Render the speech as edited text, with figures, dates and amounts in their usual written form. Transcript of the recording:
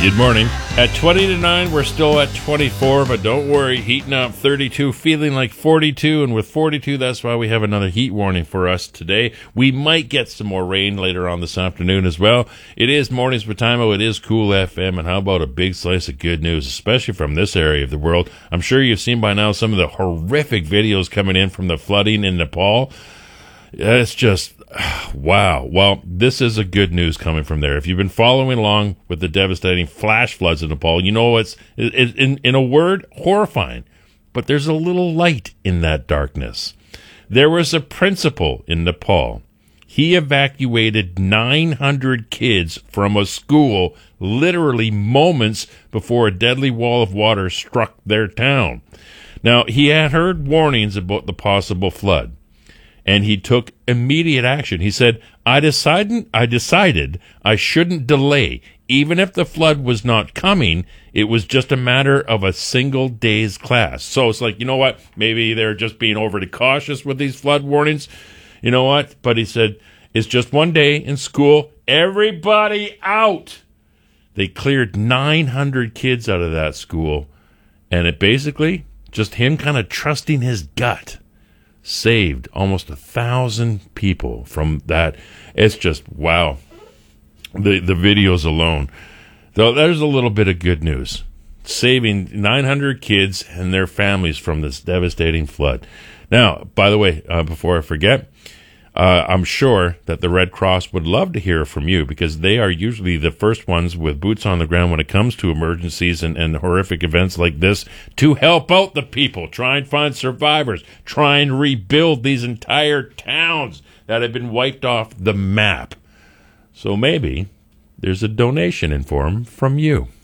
Good morning. At 20 to 9, we're still at 24, but don't worry, heating up 32, feeling like 42, and with 42, that's why we have another heat warning for us today. We might get some more rain later on this afternoon as well. It is Mornings with Timo, it is Cool FM, and how about a big slice of good news, especially from this area of the world. I'm sure you've seen by now some of the horrific videos coming in from the flooding in Nepal. It's just, wow. Well, this is a good news coming from there. If you've been following along with the devastating flash floods in Nepal, you know it's in a word, horrifying. But there's a little light in that darkness. There was a principal in Nepal. He evacuated 900 kids from a school literally moments before a deadly wall of water struck their town. Now, he had heard warnings about the possible flood, and he took immediate action. He said, I decided I shouldn't delay. Even if the flood was not coming, it was just a matter of a single day's class. So it's like, you know what? Maybe they're just being overly cautious with these flood warnings. You know what? But he said, it's just one day in school. Everybody out. They cleared 900 kids out of that school. And it basically, just him kind of trusting his gut, saved almost 1,000 people from that. It's just, wow. The videos alone. Though there's a little bit of good news. Saving 900 kids and their families from this devastating flood. Now, by the way, before I forget, I'm sure that the Red Cross would love to hear from you, because they are usually the first ones with boots on the ground when it comes to emergencies and horrific events like this, to help out the people, try and find survivors, try and rebuild these entire towns that have been wiped off the map. So maybe there's a donation in form from you.